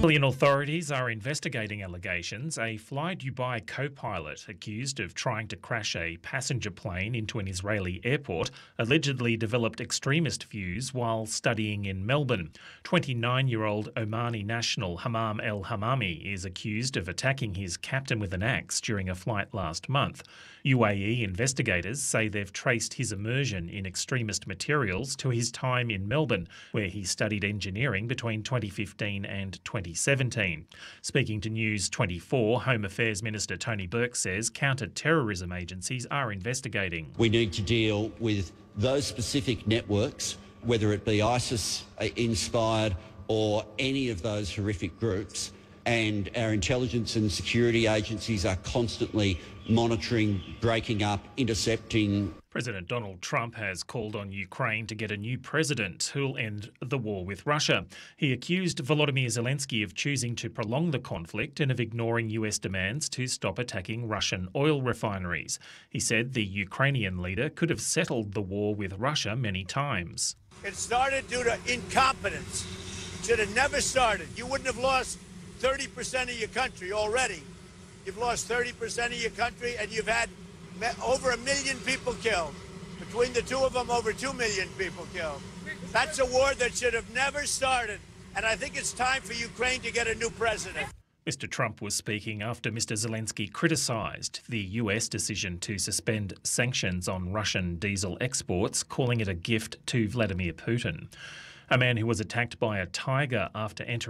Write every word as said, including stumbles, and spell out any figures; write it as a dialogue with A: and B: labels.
A: Australian authorities are investigating allegations a Fly Dubai co-pilot accused of trying to crash a passenger plane into an Israeli airport allegedly developed extremist views while studying in Melbourne. twenty-nine-year-old Omani national Hammam El Hammami is accused of attacking his captain with an axe during a flight last month. U A E investigators say they've traced his immersion in extremist materials to his time in Melbourne, where he studied engineering between twenty fifteen and twenty seventeen. Speaking to News twenty-four, Home Affairs Minister Tony Burke says counter-terrorism agencies are investigating.
B: We need to deal with those specific networks, whether it be ISIS-inspired or any of those horrific groups, and our intelligence and security agencies are constantly monitoring, breaking up, intercepting.
A: President Donald Trump has called on Ukraine to get a new president who'll end the war with Russia. He accused Volodymyr Zelensky of choosing to prolong the conflict and of ignoring U S demands to stop attacking Russian oil refineries. He said the Ukrainian leader could have settled the war with Russia many times.
C: It started due to incompetence. It should have never started. You wouldn't have lost thirty percent of your country already. You've lost thirty percent of your country, and you've had over a million people killed. Between the two of them, over two million people killed. That's a war that should have never started, and I think it's time for Ukraine to get a new president.
A: Mister Trump was speaking after Mister Zelensky criticised the U S decision to suspend sanctions on Russian diesel exports, calling it a gift to Vladimir Putin. A man who was attacked by a tiger after entering